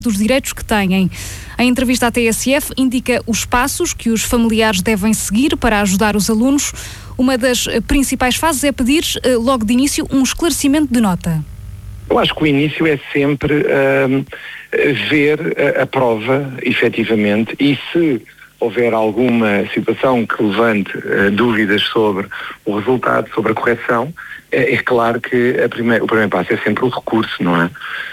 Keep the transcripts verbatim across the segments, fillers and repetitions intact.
dos direitos que têm. A entrevista à T S F indica os passos que os familiares devem seguir para ajudar os alunos. Uma das principais fases é pedir, logo de início, um esclarecimento de nota. Eu acho que o início é sempre uh, ver a, a prova, efetivamente, e se houver alguma situação que levante uh, dúvidas sobre o resultado, sobre a correção, é, é claro que a primeira, o primeiro passo é sempre o recurso, não é?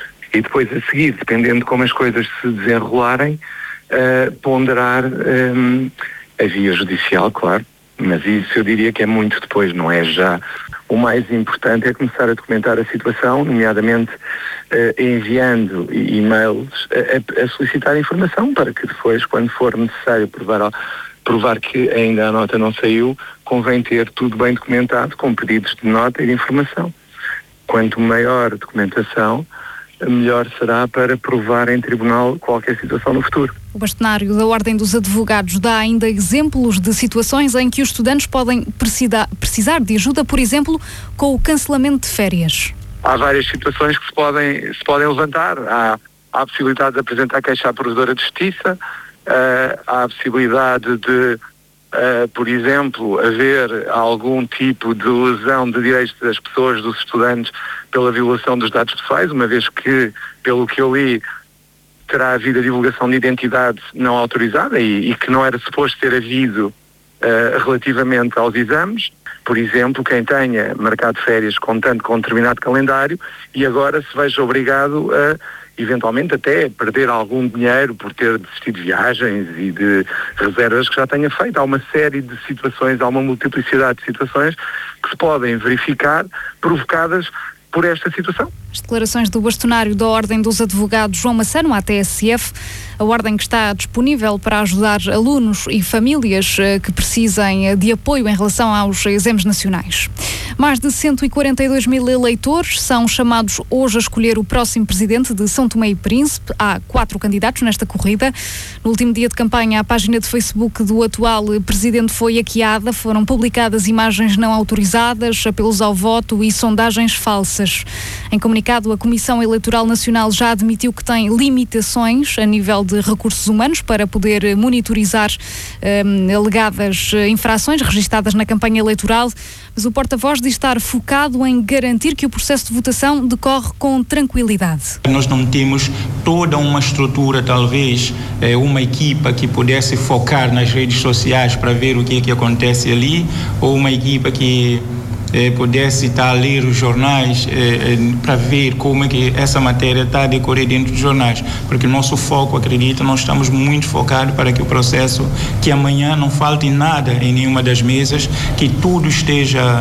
E depois, a seguir, dependendo de como as coisas se desenrolarem, uh, ponderar um, a via judicial, claro. Mas isso eu diria que é muito depois, não é já. O mais importante é começar a documentar a situação, nomeadamente uh, enviando e-mails a, a solicitar informação para que depois, quando for necessário provar, provar que ainda a nota não saiu, convém ter tudo bem documentado com pedidos de nota e de informação. Quanto maior a documentação, melhor será para provar em tribunal qualquer situação no futuro. O bastonário da Ordem dos Advogados dá ainda exemplos de situações em que os estudantes podem precisar, precisar de ajuda, por exemplo, com o cancelamento de férias. Há várias situações que se podem, se podem levantar. Há, há a possibilidade de apresentar queixa à Provedora de Justiça, uh, há a possibilidade de, uh, por exemplo, haver algum tipo de lesão de direitos das pessoas, dos estudantes, pela violação dos dados pessoais, uma vez que, pelo que eu li, terá havido a divulgação de identidade não autorizada e, e que não era suposto ter havido uh, relativamente aos exames. Por exemplo, quem tenha marcado férias contando com um determinado calendário e agora se veja obrigado a, eventualmente, até perder algum dinheiro por ter desistido de viagens e de reservas que já tenha feito. Há uma série de situações, há uma multiplicidade de situações que se podem verificar provocadas por esta situação. As declarações do bastonário da Ordem dos Advogados João Massano à T S F, a ordem que está disponível para ajudar alunos e famílias que precisem de apoio em relação aos exames nacionais. Mais de cento e quarenta e dois mil eleitores são chamados hoje a escolher o próximo presidente de São Tomé e Príncipe. Há quatro candidatos nesta corrida. No último dia de campanha, a página de Facebook do atual presidente foi hackeada. Foram publicadas imagens não autorizadas, apelos ao voto e sondagens falsas. Em comunicado, a Comissão Eleitoral Nacional já admitiu que tem limitações a nível de recursos humanos para poder monitorizar um, alegadas infrações registadas na campanha eleitoral, mas o porta-voz diz estar focado em garantir que o processo de votação decorre com tranquilidade. Nós não temos toda uma estrutura, talvez, uma equipa que pudesse focar nas redes sociais para ver o que é que acontece ali, ou uma equipa que Eh, pudesse estar a ler os jornais eh, eh, para ver como é que essa matéria está a decorrer dentro dos jornais, porque o nosso foco, acredito, nós estamos muito focados para que o processo, que amanhã não falte nada em nenhuma das mesas, que tudo esteja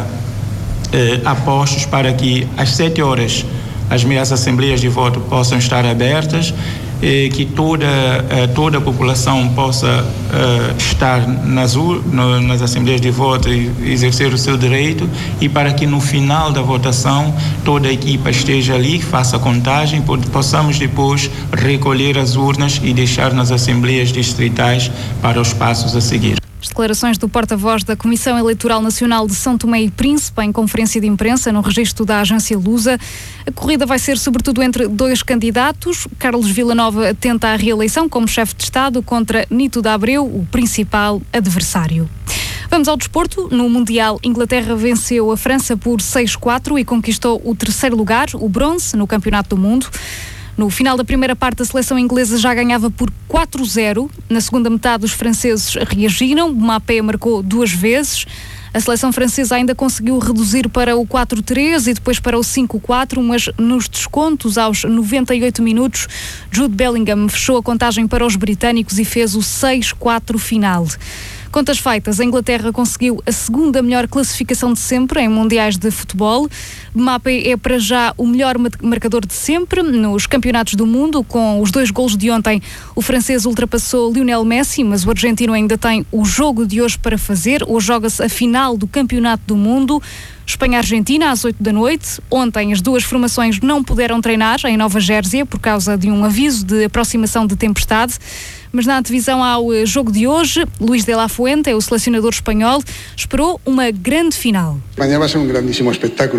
eh, a postos para que às sete horas as meias assembleias de voto possam estar abertas, eh, que toda, eh, toda a população possa eh, estar nas, no, nas assembleias de voto e exercer o seu direito, e para que no final da votação toda a equipa esteja ali, faça a contagem, possamos depois recolher as urnas e deixar nas assembleias distritais para os passos a seguir. As declarações do porta-voz da Comissão Eleitoral Nacional de São Tomé e Príncipe em conferência de imprensa no registro da agência Lusa. A corrida vai ser sobretudo entre dois candidatos. Carlos Villanova tenta a reeleição como chefe de Estado contra Nito de Abreu, o principal adversário. Vamos ao desporto. No Mundial, Inglaterra venceu a França por seis a quatro e conquistou o terceiro lugar, o bronze, no Campeonato do Mundo. No final da primeira parte, a seleção inglesa já ganhava por quatro a zero. Na segunda metade, os franceses reagiram. Mbappé marcou duas vezes. A seleção francesa ainda conseguiu reduzir para o quatro a três e depois para o cinco a quatro, mas nos descontos, aos noventa e oito minutos, Jude Bellingham fechou a contagem para os britânicos e fez o seis a quatro final. Contas feitas, a Inglaterra conseguiu a segunda melhor classificação de sempre em mundiais de futebol. Mbappé é para já o melhor marcador de sempre nos campeonatos do mundo. Com os dois golos de ontem, o francês ultrapassou Lionel Messi, mas o argentino ainda tem o jogo de hoje para fazer. Hoje joga-se a final do Campeonato do Mundo. Espanha-Argentina, às oito da noite. Ontem as duas formações não puderam treinar em Nova Jersey por causa de um aviso de aproximação de tempestade. Mas na antevisão ao jogo de hoje, Luís de la Fuente, o selecionador espanhol, esperou uma grande final. Amanhã vai ser um grandíssimo espetáculo. Acho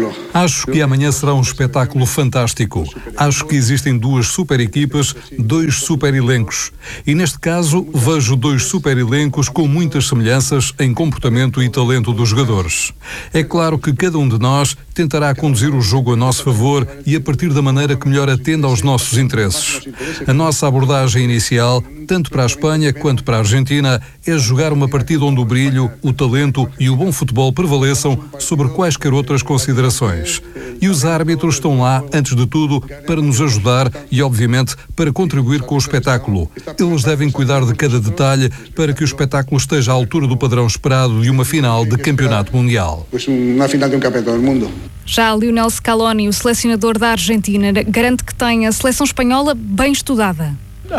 Acho que amanhã será um espetáculo fantástico. Acho que existem duas super equipas, dois super elencos. E neste caso, vejo dois super elencos com muitas semelhanças em comportamento e talento dos jogadores. É claro que cada um de nós tentará conduzir o jogo a nosso favor e a partir da maneira que melhor atenda aos nossos interesses. A nossa abordagem inicial, tanto para a Espanha quanto para a Argentina, é jogar uma partida onde o brilho, o talento e o bom futebol prevaleçam sobre quaisquer outras considerações. E os árbitros estão lá, antes de tudo, para nos ajudar e, obviamente, para contribuir com o espetáculo. Eles devem cuidar de cada detalhe para que o espetáculo esteja à altura do padrão esperado de uma final de campeonato mundial. Uma final de um campeonato do mundo. Já Lionel Scaloni, o selecionador da Argentina, garante que tem a seleção espanhola bem estudada.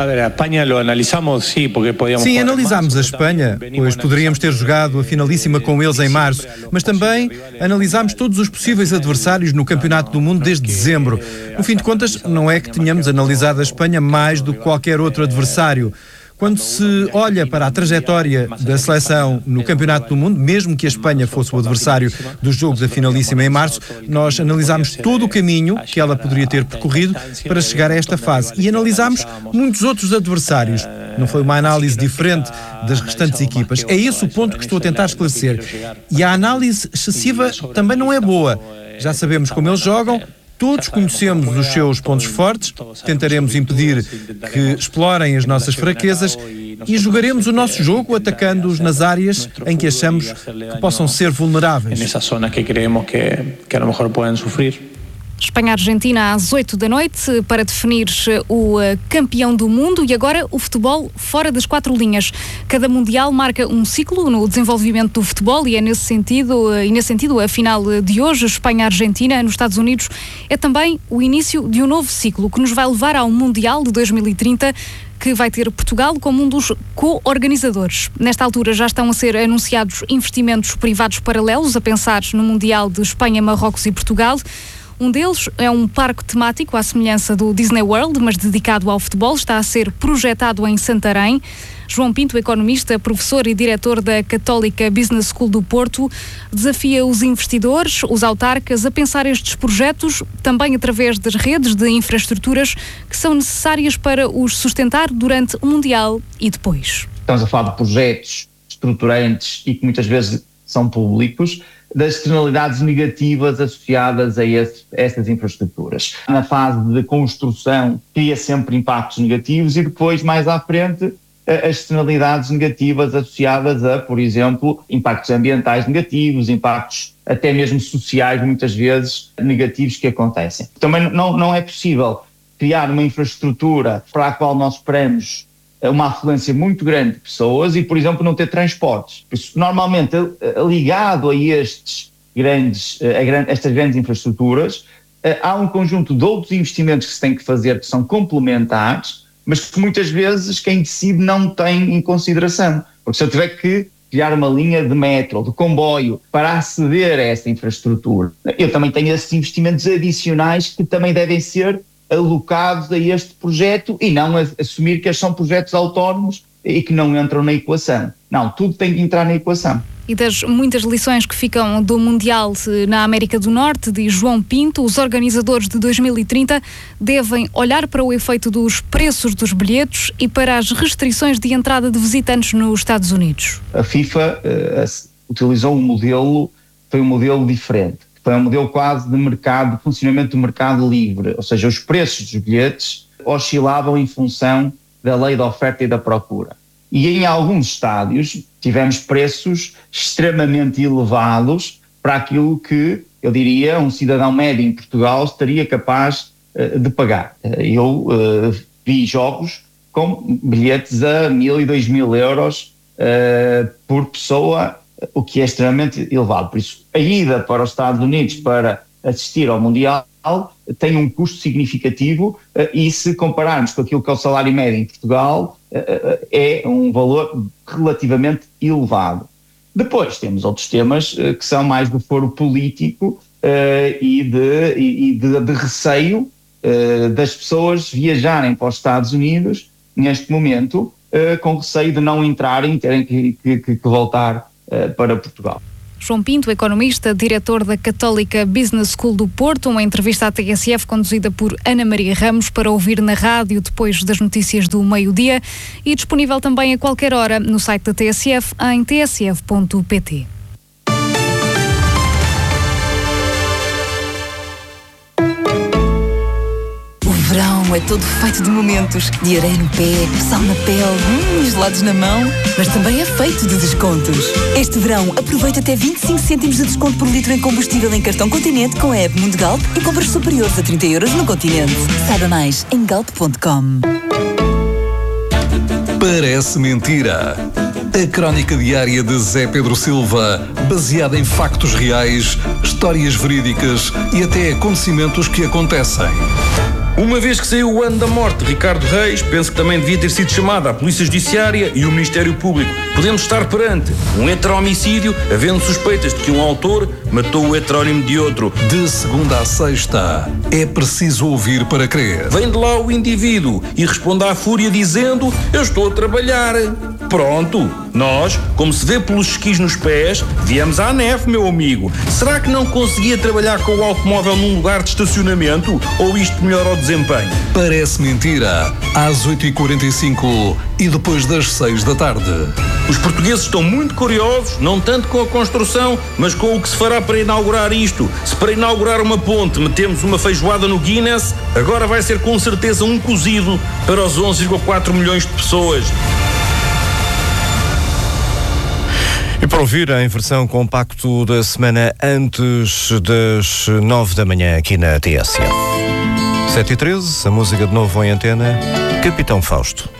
Sim, analisámos a Espanha, pois poderíamos ter jogado a finalíssima com eles em março, mas também analisámos todos os possíveis adversários no Campeonato do Mundo desde dezembro. No fim de contas, não é que tenhamos analisado a Espanha mais do que qualquer outro adversário. Quando se olha para a trajetória da seleção no Campeonato do Mundo, mesmo que a Espanha fosse o adversário do jogo da finalíssima em março, nós analisámos todo o caminho que ela poderia ter percorrido para chegar a esta fase e analisámos muitos outros adversários. Não foi uma análise diferente das restantes equipas. É esse o ponto que estou a tentar esclarecer. E a análise excessiva também não é boa. Já sabemos como eles jogam. Todos conhecemos os seus pontos fortes, tentaremos impedir que explorem as nossas fraquezas e jogaremos o nosso jogo atacando-os nas áreas em que achamos que possam ser vulneráveis. Nessa zona que creemos que, que a lo mejor podem sofrer. Espanha-Argentina às oito da noite para definir o campeão do mundo e agora o futebol fora das quatro linhas. Cada mundial marca um ciclo no desenvolvimento do futebol e é nesse sentido, e nesse sentido a final de hoje, Espanha-Argentina nos Estados Unidos, é também o início de um novo ciclo que nos vai levar ao Mundial de dois mil e trinta, que vai ter Portugal como um dos co-organizadores. Nesta altura já estão a ser anunciados investimentos privados paralelos a pensar no Mundial de Espanha, Marrocos e Portugal. Um deles é um parque temático à semelhança do Disney World, mas dedicado ao futebol. Está a ser projetado em Santarém. João Pinto, economista, professor e diretor da Católica Business School do Porto, desafia os investidores, os autarcas, a pensar estes projetos também através das redes de infraestruturas que são necessárias para os sustentar durante o Mundial e depois. Estamos a falar de projetos estruturantes e que muitas vezes são públicos, das externalidades negativas associadas a, esse, a essas infraestruturas. Na fase de construção cria sempre impactos negativos e depois, mais à frente, as externalidades negativas associadas a, por exemplo, impactos ambientais negativos, impactos até mesmo sociais, muitas vezes, negativos que acontecem. Também não, não é possível criar uma infraestrutura para a qual nós esperamos uma afluência muito grande de pessoas e, por exemplo, não ter transportes. Por isso, normalmente, ligado a estes grandes, a estas grandes infraestruturas, há um conjunto de outros investimentos que se tem que fazer que são complementares, mas que muitas vezes quem decide não tem em consideração. Porque se eu tiver que criar uma linha de metro ou de comboio para aceder a essa infraestrutura, eu também tenho esses investimentos adicionais que também devem ser alocados a este projeto e não a, assumir que estes são projetos autónomos e que não entram na equação. Não, tudo tem que entrar na equação. E das muitas lições que ficam do Mundial na América do Norte, diz João Pinto, os organizadores de dois mil e trinta devem olhar para o efeito dos preços dos bilhetes e para as restrições de entrada de visitantes nos Estados Unidos. A FIFA uh, utilizou um modelo, foi um modelo diferente. Foi um modelo quase de mercado, de funcionamento do mercado livre, ou seja, os preços dos bilhetes oscilavam em função da lei da oferta e da procura. E em alguns estádios tivemos preços extremamente elevados para aquilo que, eu diria, um cidadão médio em Portugal estaria capaz uh, de pagar. Eu uh, vi jogos com bilhetes a mil e dois mil euros uh, por pessoa, o que é extremamente elevado. Por isso, a ida para os Estados Unidos para assistir ao Mundial tem um custo significativo e, se compararmos com aquilo que é o salário médio em Portugal, é um valor relativamente elevado. Depois temos outros temas que são mais do foro político e de, e de, de receio das pessoas viajarem para os Estados Unidos neste momento com receio de não entrarem e terem que, que, que voltar para Portugal. João Pinto, economista, diretor da Católica Business School do Porto, uma entrevista à T S F conduzida por Ana Maria Ramos para ouvir na rádio depois das notícias do meio-dia e disponível também a qualquer hora no site da T S F em t s f ponto p t. O verão é todo feito de momentos, de areia no pé, sal na pele, hum, gelados na mão, mas também é feito de descontos. Este verão aproveita até vinte e cinco cêntimos de desconto por litro em combustível em cartão Continente com a app Mundo Galp e compras superiores a trinta euros no Continente. Saiba mais em galp ponto com. Parece mentira. A crónica diária de Zé Pedro Silva, baseada em factos reais, histórias verídicas e até acontecimentos que acontecem. Uma vez que saiu o ano da morte de Ricardo Reis, penso que também devia ter sido chamada a Polícia Judiciária e o Ministério Público. Podemos estar perante um heterohomicídio, havendo suspeitas de que um autor matou o heterónimo de outro. De segunda a sexta, é preciso ouvir para crer. Vem de lá o indivíduo e responde à fúria dizendo: eu estou a trabalhar. Pronto, nós, como se vê pelos esquis nos pés, viemos à neve, meu amigo. Será que não conseguia trabalhar com o automóvel num lugar de estacionamento? Ou isto melhora o desempenho? Parece mentira. Às oito e quarenta e cinco e depois das seis da tarde. Os portugueses estão muito curiosos, não tanto com a construção, mas com o que se fará para inaugurar isto. Se para inaugurar uma ponte metemos uma feijoada no Guinness, agora vai ser com certeza um cozido para os onze vírgula quatro milhões de pessoas. E para ouvir a versão compacto da semana antes das nove da manhã aqui na T S F. sete e treze, a música de novo em antena, Capitão Fausto.